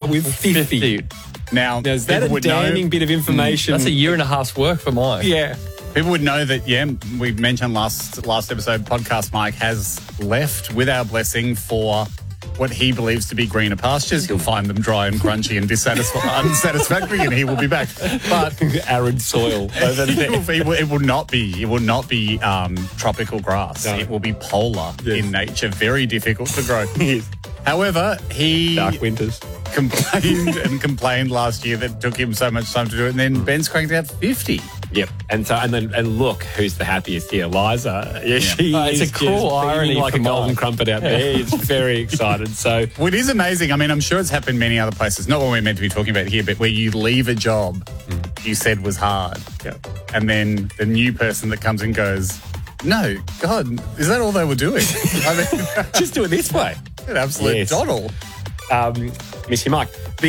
with 50. Now is that a damning bit of information? That's a year and a half's work for mine. Yeah. People would know that, we mentioned last episode, Podcast Mike has left with our blessing for what he believes to be greener pastures. He'll find them dry and crunchy and unsatisfactory, and he will be back. But arid soil. It will not be tropical grass. No. It will be polar in nature, very difficult to grow. Yes. However, he dark winters complained last year that it took him so much time to do it, and then Ben's cranked out 50. Yep, and look who's the happiest here, Liza. Yeah, she it's a cruel irony, like a golden crumpet out there. He's very excited. So, well, it is amazing. I mean, I'm sure it's happened many other places. Not what we're meant to be talking about here, but where you leave a job you said was hard, and then the new person that comes in goes, "No, God, is that all they were doing? I mean, just do it this way." An absolute doddle. Missy Mike.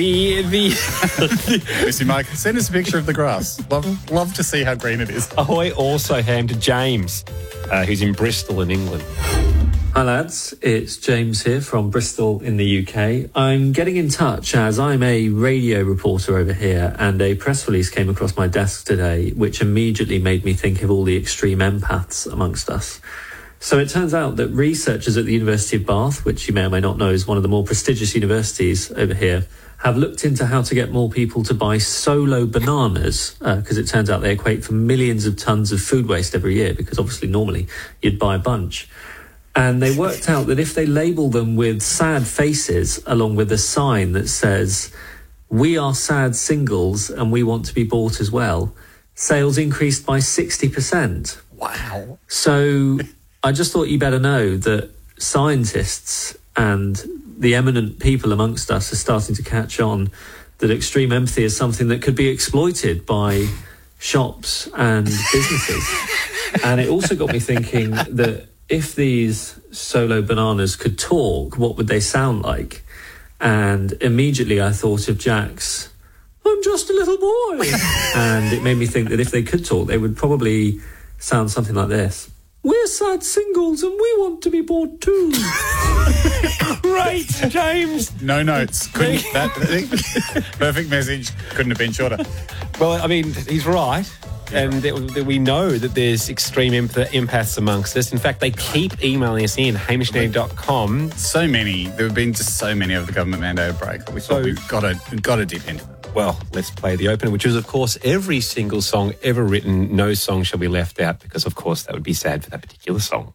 Missy Mike, send us a picture of the grass. Love to see how green it is. Ahoy also ham to James, who's in Bristol in England. Hi lads, it's James here from Bristol in the UK. I'm getting in touch as I'm a radio reporter over here, and a press release came across my desk today which immediately made me think of all the extreme empaths amongst us. So it turns out that researchers at the University of Bath, which you may or may not know is one of the more prestigious universities over here, have looked into how to get more people to buy solo bananas, because it turns out they equate for millions of tons of food waste every year, because obviously normally you'd buy a bunch. And they worked out that if they label them with sad faces along with a sign that says, "We are sad singles and we want to be bought as well," sales increased by 60%. Wow. So I just thought you better know that scientists and the eminent people amongst us are starting to catch on that extreme empathy is something that could be exploited by shops and businesses. And it also got me thinking that if these solo bananas could talk, what would they sound like? And immediately I thought of Jack's "I'm just a little boy." And it made me think that if they could talk, they would probably sound something like this. "We're sad singles and we want to be bought too." Great, James. No notes. Perfect message. Couldn't have been shorter. Well, I mean, he's right. And we know that there's extreme empaths amongst us. In fact, they keep emailing us in, hamishnetty.com. So many. There have been just so many over the government mandated break. We thought we've got to dip into them. Well, let's play the opener, which is, of course, every single song ever written. No song shall be left out because, of course, that would be sad for that particular song.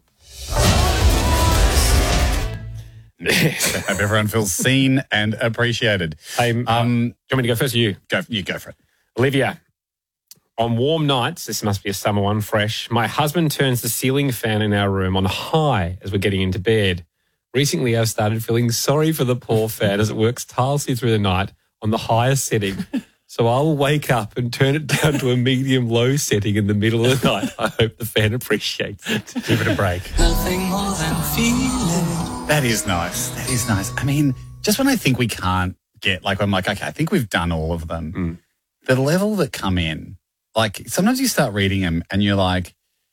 I hope everyone feels seen and appreciated. Do you want me to go first or you? You go for it. Olivia. On warm nights, this must be a summer one, fresh, my husband turns the ceiling fan in our room on high as we're getting into bed. Recently, I've started feeling sorry for the poor fan as it works tirelessly through the night on the highest setting. So I'll wake up and turn it down to a medium-low setting in the middle of the night. I hope the fan appreciates it. Give it a break. Nothing more than feeling. That is nice. That is nice. I mean, just when I think we can't get, I'm like, okay, I think we've done all of them. The level that come in, sometimes you start reading them and you're like,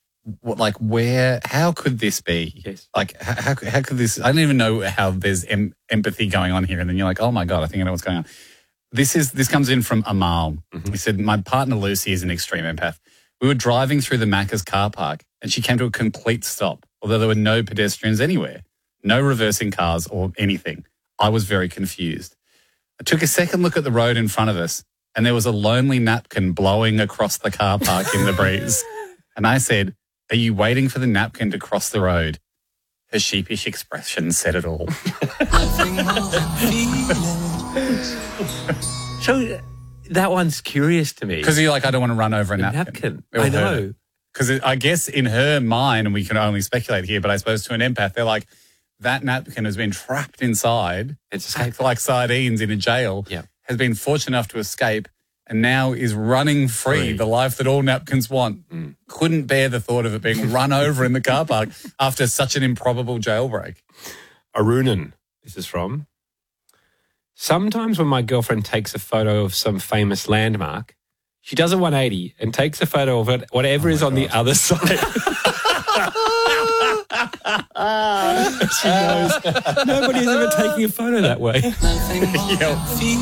how could this be? Yes. How could this, I don't even know how there's empathy going on here. And then you're like, oh my God, I think I know what's going on. This comes in from Amal. He said, my partner Lucy is an extreme empath. We were driving through the Macca's car park and she came to a complete stop, although there were no pedestrians anywhere, no reversing cars or anything. I was very confused. I took a second look at the road in front of us and there was a lonely napkin blowing across the car park in the breeze. And I said, are you waiting for the napkin to cross the road? Her sheepish expression said it all. Nothing more than feeling. So that one's curious to me. Because you're like, I don't want to run over a napkin. I know. Because I guess in her mind, and we can only speculate here, but I suppose to an empath, they're like, that napkin has been trapped inside. It's like sardines in a jail. Yeah. Has been fortunate enough to escape and now is running free, the life that all napkins want. Couldn't bear the thought of it being run over in the car park after such an improbable jailbreak. Arunan, this is from. Sometimes when my girlfriend takes a photo of some famous landmark, she does a 180 and takes a photo of it, whatever is on the other side. She knows nobody's ever taking a photo that way. Nothing more than feeling.